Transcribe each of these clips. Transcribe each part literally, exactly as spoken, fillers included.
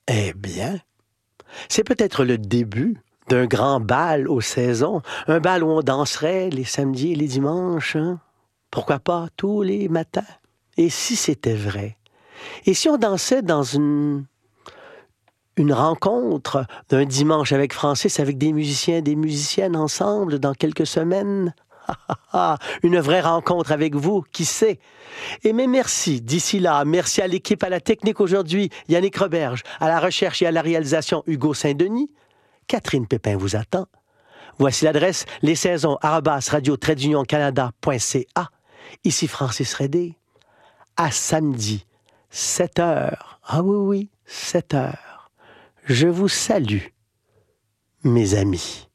Eh bien, c'est peut-être le début d'un grand bal aux saisons, un bal où on danserait les samedis et les dimanches, hein? Pourquoi pas tous les matins? Et si c'était vrai? Et si on dansait dans une, une rencontre d'un dimanche avec Francis, avec des musiciens et des musiciennes ensemble dans quelques semaines? Une vraie rencontre avec vous, qui sait? Et mais merci, d'ici là, merci à l'équipe, à la technique aujourd'hui, Yannick Roberge, à la recherche et à la réalisation, Hugo Saint-Denis. Catherine Pépin vous attend. Voici l'adresse les saisons arobase radio trait d'union canada point c a. Ici Francis Redé. À samedi, sept heures. Ah oui, oui, sept heures. Je vous salue, mes amis.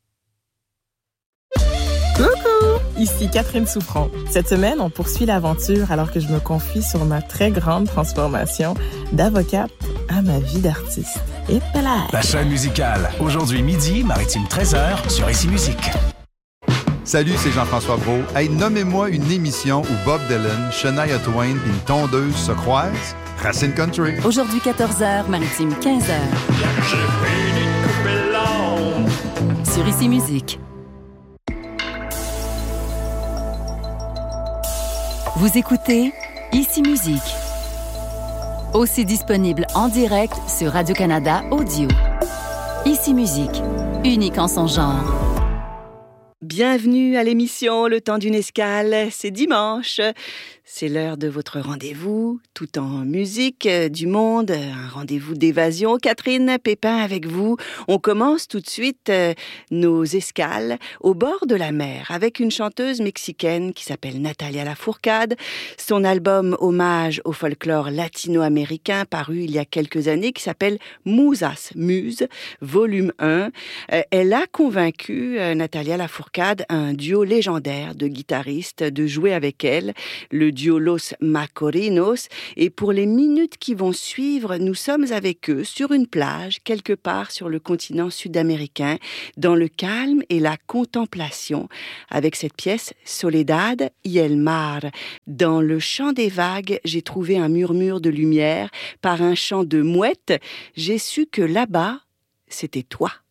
Coucou! Ici Catherine Souffron. Cette semaine, on poursuit l'aventure alors que je me confie sur ma très grande transformation d'avocate à ma vie d'artiste. Et voilà! La chaîne musicale. Aujourd'hui midi, Maritime treize heures sur Ici Musique. Salut, c'est Jean-François Brault. Hey, nommez-moi une émission où Bob Dylan, Shania Twain et une tondeuse se croisent. Racine Country. Aujourd'hui quatorze heures, Maritime quinze heures. J'ai fini de couper l'onde. Sur Ici Musique. Vous écoutez Ici Musique. Aussi disponible en direct sur Radio-Canada Audio. Ici Musique, unique en son genre. Bienvenue à l'émission Le temps d'une escale, c'est dimanche. C'est l'heure de votre rendez-vous, tout en musique, du monde, un rendez-vous d'évasion. Catherine Pépin avec vous. On commence tout de suite euh, nos escales au bord de la mer avec une chanteuse mexicaine qui s'appelle Natalia Lafourcade. Son album hommage au folklore latino-américain paru il y a quelques années qui s'appelle Musas, Muse, volume un. Euh, elle a convaincu euh, Natalia Lafourcade, un duo légendaire de guitaristes, de jouer avec elle, le duo Los Macorinos, et pour les minutes qui vont suivre, nous sommes avec eux sur une plage, quelque part sur le continent sud-américain, dans le calme et la contemplation, avec cette pièce Soledad y el mar. Dans le chant des vagues, j'ai trouvé un murmure de lumière. Par un chant de mouette, j'ai su que là-bas, c'était toi.